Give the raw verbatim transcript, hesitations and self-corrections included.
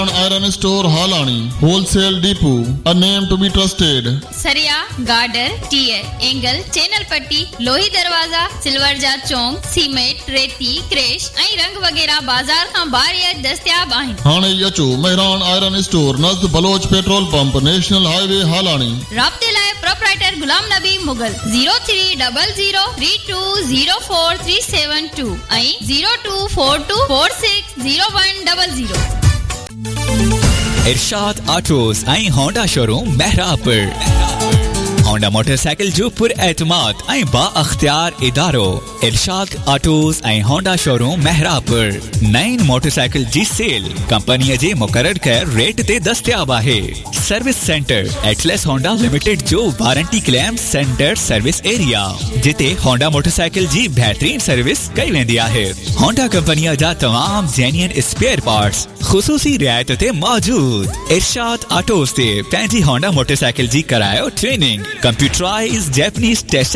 Iron Store Halani, Wholesale Depot, a name to be trusted. सरिया, girder, tier, angle, channel पट्टी, लोही दरवाजा, silver जा चौंक, सीमेंट, रेती, क्रेश, ऐं रंग वगैरह बाजार खां बाहर दस्तयाब आहिनि। हाणे अचो Mehran iron store नज़द Bloch petrol pump national highway Halani. राब्ते लाइ proprietor Ghulam Nabi Mughal zero three double zero three to zero four three seven to ऐं zero two four to four six zero one double zero. Irshad autos ऐं Honda showroom महरापुर। Honda motorcycle जो पुर एतमाद ऐं बा अख्तियार इदारो इरशाद autos ऐं होंडा शोरूम महरापुर। नईन मोटरसाइकिल जी cell company जे मुकर्रर कर रेट ते दस्तयाब आहे। Service centre Atlas Honda limited जो warranty claim centre service area जिते होंडा मोटरसाइकिल जी बेहतरीन सर्विस कई वेंदी आहे। होंडा कंपनी जा तमाम जेन्युइन स्पेयर पार्ट्स खुसूसी रियायत ते मौजूद। इरशाद ऑटोज ते पंहिंजी होंडा मोटरसाइकिल जी करायो ट्रेनिंग कंप्यूटराइज जैपनीज टेस्ट